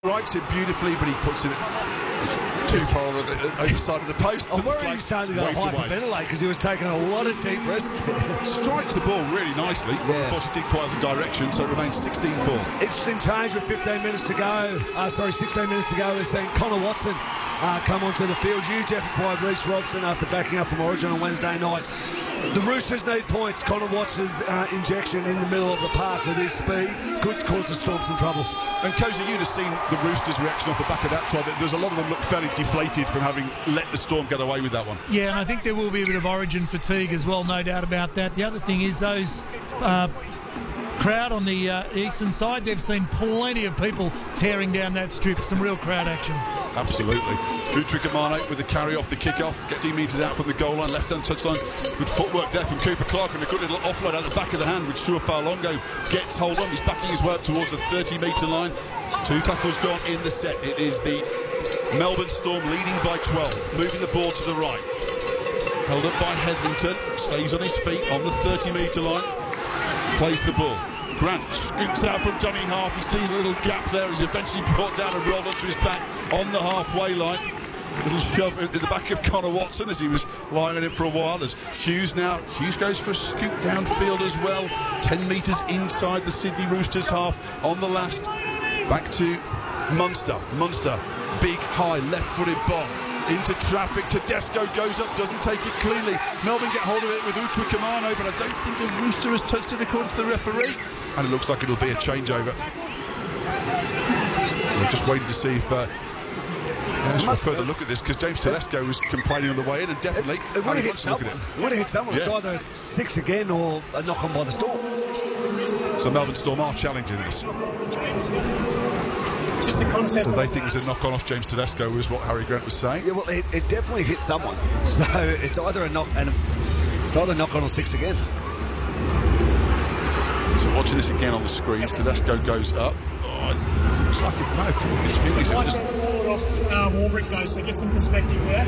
Strikes it beautifully, but he puts it too far on the other side of the post. I'm worried he's starting to go hyperventilate because he was taking a lot of deep breaths. Strikes the ball really nicely. Yeah. Unfortunately, didn't quite have the direction, so it remains 16-4. Interesting change with 15 minutes to go. 16 minutes to go. We're seeing Connor Watson come onto the field. Huge effort by Reece Robson after backing up from Origin on Wednesday night. The Roosters need points. Connor Watson's injection in the middle of the park with his speed could cause the Storm some troubles. And Cozy, you'd have seen the Roosters' reaction off the back of that try. There's a lot of them look fairly deflated from having let the Storm get away with that one. Yeah, and I think there will be a bit of Origin fatigue as well, no doubt about that. The other thing is those crowd on the eastern side, they've seen plenty of people tearing down that strip. Some real crowd action. Absolutely. Utrikamane with the carry off the kick-off. Get D metres out from the goal line, left-hand touchline. Good footwork there from Cooper Clark and a good little offload out the back of the hand, which Suafalongo gets hold on. He's backing his way up towards the 30-metre line. 2 tackles gone in the set. It is the Melbourne Storm leading by 12, moving the ball to the right. Held up by Hetherington, stays on his feet on the 30-metre line, plays the ball. Grant scoops out from dummy half. He sees a little gap there. He's eventually brought down and rolled onto his back on the halfway line. Little shove in the back of Connor Watson as he was lying on him for a while. As Hughes goes for a scoop downfield as well. 10 metres inside the Sydney Roosters half on the last. Back to Munster. Munster, big, high, left-footed bomb. Into traffic, Tedesco goes up, doesn't take it cleanly. Melbourne get hold of it with Utrikamane, but I don't think the Rooster has touched it according to the referee. And it looks like it'll be a changeover. We're just waiting to see if just for a further look at this, because James Tedesco was complaining on the way in, and definitely it would have hit someone. It would have hit someone. Yeah. It's either 6 again or a knock on by the Storm. So Melbourne Storm are challenging this. Just a contest. So they think it was a knock-on off James Tedesco, was what Harry Grant was saying. Yeah, well, it definitely hit someone. So it's either a knock and it's either knock on or 6 again. So watching this again on the screens, Tedesco goes up. Oh, it looks like it might have come off his fingers. It was just... off Warbrick though, so get some perspective there.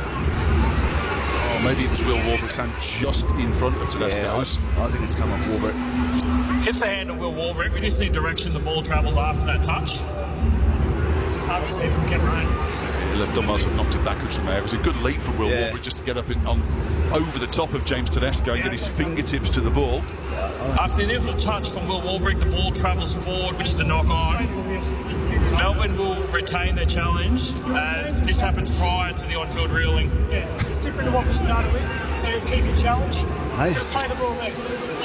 Oh, maybe it was Will Warbrick's hand just in front of Tedesco. Yeah, I think it's come off Warbrick. Hits the hand of Will Warbrick. We just need direction the ball travels after that touch. It's hard to see from Ken Ryan. Left on Martin knocked it backwards from there. It was a good leap from Will Warbrick just to get up over the top of James Tedesco and get his fingertips to the ball. After the little touch from Will Warbrick, the ball travels forward, which is a knock on. Melbourne will retain their challenge as this happens prior to the on-field reeling. Yeah, it's different to what we started with, so you'll keep your challenge. Hey. Play the ball there.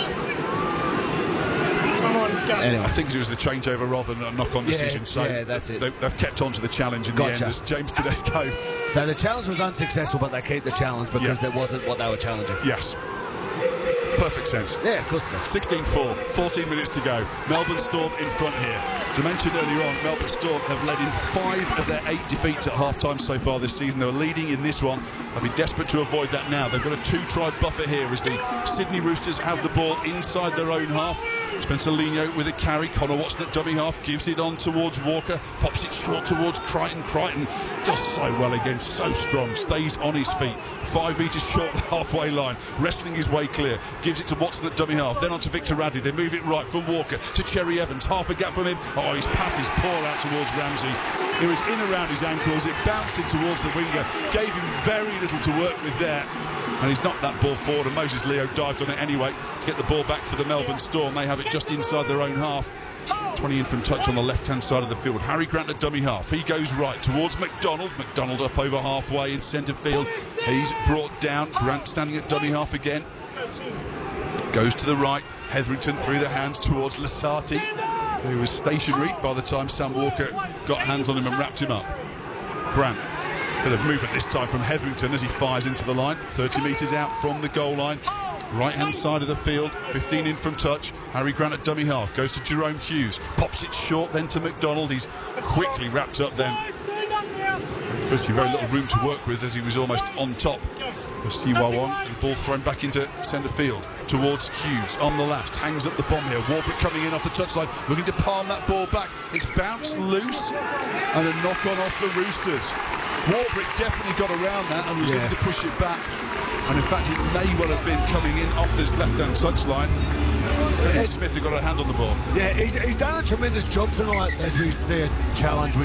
Anyway. I think it was the changeover rather than a knock-on decision. So that's it. They've kept on to the challenge in the end as James Tedesco. So the challenge was unsuccessful, but they keep the challenge because it wasn't what they were challenging. Yes. Perfect sense. Yeah, of course it does. 16-4, 14 minutes to go. Melbourne Storm in front here. As I mentioned earlier on, Melbourne Storm have led in 5 of their 8 defeats at half-time so far this season. They were leading in this one. They'll be desperate to avoid that now. They've got a 2-try buffer here as the Sydney Roosters have the ball inside their own half. Spencer Lino with a carry. Connor Watson at dummy half gives it on towards Walker, pops it short towards Crichton. Crichton does so well again, so strong, stays on his feet, 5 metres short the halfway line, wrestling his way clear, gives it to Watson at dummy half, then on to Victor Radley. They move it right from Walker to Cherry Evans, half a gap from him. Oh, his pass is poor out towards Ramsey. It was in around his ankles, it bounced in towards the winger, gave him very little to work with there. And he's knocked that ball forward, and Moses Leo dived on it anyway to get the ball back for the Melbourne Storm. They have it just inside their own half. 20 in from touch on the left-hand side of the field. Harry Grant at dummy half. He goes right towards McDonald. McDonald up over halfway in centre field. He's brought down. Grant standing at dummy half again. Goes to the right. Hetherington through the hands towards Lasati, who was stationary by the time Sam Walker got hands on him and wrapped him up. Grant. Bit of movement this time from Hetherington as he fires into the line. 30 metres out from the goal line. Right-hand side of the field, 15 in from touch. Harry Grant at dummy half, goes to Jerome Hughes. Pops it short then to McDonald. He's quickly wrapped up then. Firstly, very little room to work with as he was almost on top of Siwawon. The ball thrown back into centre field towards Hughes on the last. Hangs up the bomb here. Warbrick coming in off the touchline, looking to palm that ball back. It's bounced loose and a knock-on off the Roosters. Warbrick definitely got around that and was looking to push it back. And in fact, it may well have been coming in off this left-hand touchline. Smith, who got a hand on the ball. Yeah, he's done a tremendous job tonight as we see a challenge with